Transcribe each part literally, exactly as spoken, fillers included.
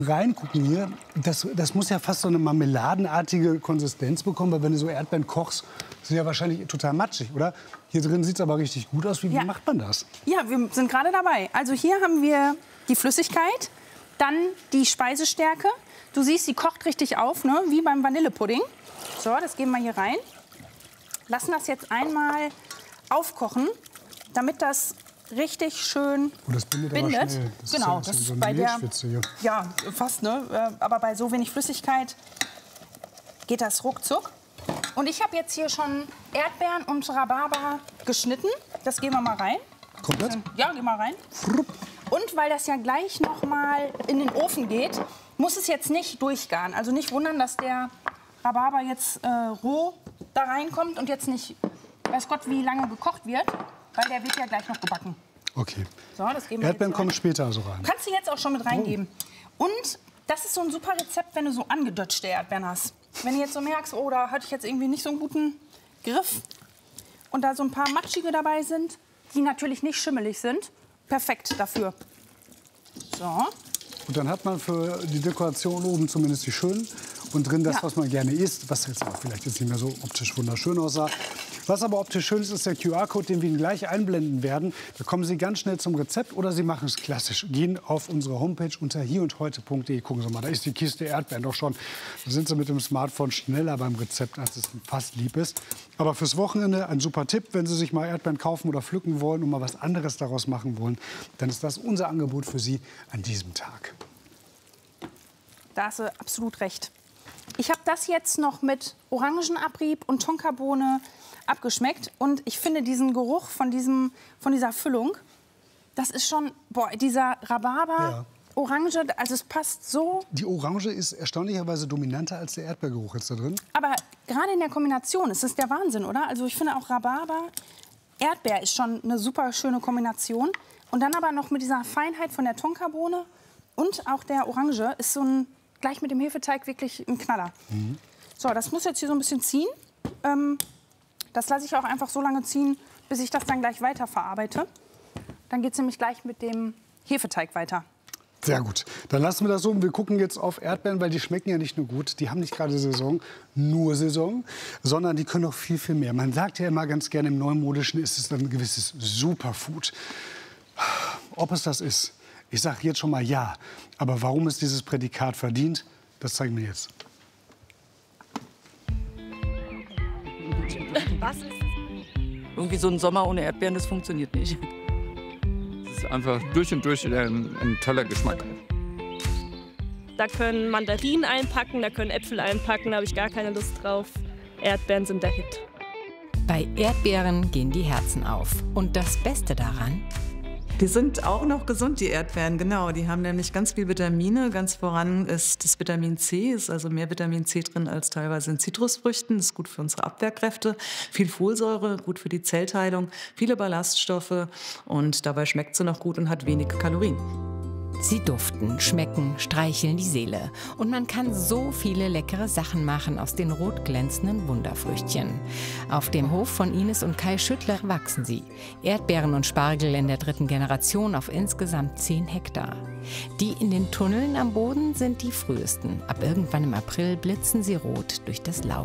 Reingucken hier, das, das muss ja fast so eine marmeladenartige Konsistenz bekommen, weil wenn du so Erdbeeren kochst, sind ja wahrscheinlich total matschig, oder? Hier drin sieht es aber richtig gut aus. Wie, ja. wie macht man das? Ja, wir sind gerade dabei. Also hier haben wir die Flüssigkeit, dann die Speisestärke. Du siehst, sie kocht richtig auf, ne? Wie beim Vanillepudding. So, das geben wir hier rein. Lassen das jetzt einmal aufkochen, damit das richtig schön Und das bindet. bindet. Aber schnell. Das genau, ist ja, das ist so eine bei der Mehlschwitze hier. ja fast, ne? Aber bei so wenig Flüssigkeit geht das ruckzuck. Und ich habe jetzt hier schon Erdbeeren und Rhabarber geschnitten. Das geben wir mal rein. Komplett? Ja, gehen wir rein. Und weil das ja gleich noch mal in den Ofen geht, muss es jetzt nicht durchgaren. Also nicht wundern, dass der Rhabarber jetzt äh, roh da reinkommt und jetzt nicht, weiß Gott, wie lange gekocht wird, weil der wird ja gleich noch gebacken. Okay. So, das geben wir Erdbeeren jetzt kommen später also rein. Kannst du jetzt auch schon mit reingeben. Oh. Und das ist so ein super Rezept, wenn du so angedötschte Erdbeeren hast. Wenn du jetzt so merkst, oh, da hatte ich jetzt irgendwie nicht so einen guten Griff und da so ein paar matschige dabei sind, die natürlich nicht schimmelig sind, perfekt dafür. So. Und dann hat man für die Dekoration oben zumindest die schönen und drin das, Ja. was man gerne isst, was jetzt auch vielleicht jetzt nicht mehr so optisch wunderschön aussah. Was aber optisch schön ist, ist der Q R-Code, den wir Ihnen gleich einblenden werden. Da kommen Sie ganz schnell zum Rezept oder Sie machen es klassisch. Gehen auf unsere Homepage unter hier und heute punkt de. Gucken Sie mal, da ist die Kiste Erdbeeren doch schon. Da sind Sie mit dem Smartphone schneller beim Rezept, als es fast lieb ist. Aber fürs Wochenende ein super Tipp, wenn Sie sich mal Erdbeeren kaufen oder pflücken wollen und mal was anderes daraus machen wollen, dann ist das unser Angebot für Sie an diesem Tag. Da hast du absolut recht. Ich habe das jetzt noch mit Orangenabrieb und Tonkabohne abgeschmeckt. Und ich finde diesen Geruch von, diesem, von dieser Füllung, das ist schon, boah, dieser Rhabarber, Ja. Orange, also es passt so. Die Orange ist erstaunlicherweise dominanter als der Erdbeergeruch jetzt da drin. Aber gerade in der Kombination ist es der Wahnsinn, oder? Also ich finde auch Rhabarber, Erdbeer ist schon eine super schöne Kombination. Und dann aber noch mit dieser Feinheit von der Tonkabohne und auch der Orange ist so ein, gleich mit dem Hefeteig wirklich ein Knaller. Mhm. So, das muss jetzt hier so ein bisschen ziehen. Ähm, das lasse ich auch einfach so lange ziehen, bis ich das dann gleich weiter verarbeite. Dann geht es nämlich gleich mit dem Hefeteig weiter. Sehr gut. Dann lassen wir das so. Wir gucken jetzt auf Erdbeeren, weil die schmecken ja nicht nur gut. Die haben nicht gerade Saison, nur Saison, sondern die können noch viel, viel mehr. Man sagt ja immer ganz gerne, im Neumodischen ist es dann ein gewisses Superfood. Ob es das ist, ich sage jetzt schon mal ja. Aber warum es dieses Prädikat verdient, das zeigen wir jetzt. Was ist irgendwie so ein Sommer ohne Erdbeeren, das funktioniert nicht. Es ist einfach durch und durch ein, ein toller Geschmack. Da können Mandarinen einpacken, da können Äpfel einpacken, da habe ich gar keine Lust drauf. Erdbeeren sind der Hit. Bei Erdbeeren gehen die Herzen auf. Und das Beste daran? Die sind auch noch gesund, die Erdbeeren, genau. Die haben nämlich ganz viel Vitamine. Ganz voran ist das Vitamin C, ist also mehr Vitamin C drin als teilweise in Zitrusfrüchten. Das ist gut für unsere Abwehrkräfte. Viel Folsäure, gut für die Zellteilung, viele Ballaststoffe und dabei schmeckt sie noch gut und hat wenig Kalorien. Sie duften, schmecken, streicheln die Seele. Und man kann so viele leckere Sachen machen aus den rot glänzenden Wunderfrüchtchen. Auf dem Hof von Ines und Kai Schüttler wachsen sie. Erdbeeren und Spargel in der dritten Generation auf insgesamt zehn Hektar. Die in den Tunneln am Boden sind die frühesten. Ab irgendwann im April blitzen sie rot durch das Laub.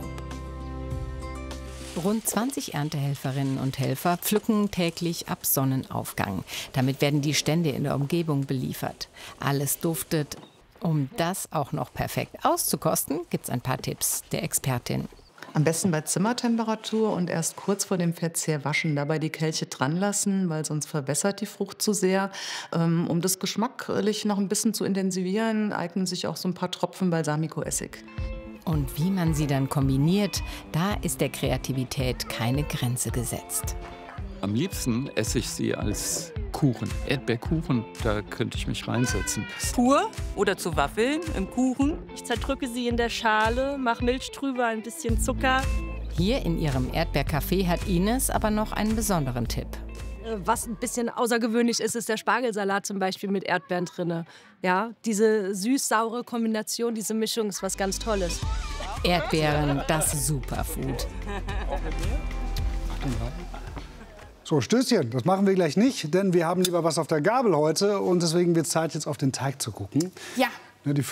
Rund zwanzig Erntehelferinnen und Helfer pflücken täglich ab Sonnenaufgang. Damit werden die Stände in der Umgebung beliefert. Alles duftet. Um das auch noch perfekt auszukosten, gibt es ein paar Tipps der Expertin. Am besten bei Zimmertemperatur und erst kurz vor dem Verzehr waschen. Dabei die Kelche dran lassen, weil sonst verwässert die Frucht zu sehr. Um das geschmacklich noch ein bisschen zu intensivieren, eignen sich auch so ein paar Tropfen Balsamico-Essig. Und wie man sie dann kombiniert, da ist der Kreativität keine Grenze gesetzt. Am liebsten esse ich sie als Kuchen. Erdbeerkuchen, da könnte ich mich reinsetzen. Pur oder zu Waffeln im Kuchen. Ich zerdrücke sie in der Schale, mache Milch drüber, ein bisschen Zucker. Hier in ihrem Erdbeercafé hat Ines aber noch einen besonderen Tipp. Was ein bisschen außergewöhnlich ist, ist der Spargelsalat zum Beispiel mit Erdbeeren drin. Ja, diese süß-saure Kombination, diese Mischung ist was ganz Tolles. Erdbeeren, das Superfood. So, Stößchen, das machen wir gleich nicht, denn wir haben lieber was auf der Gabel heute. Und deswegen wird es Zeit, jetzt auf den Teig zu gucken. Ja. Die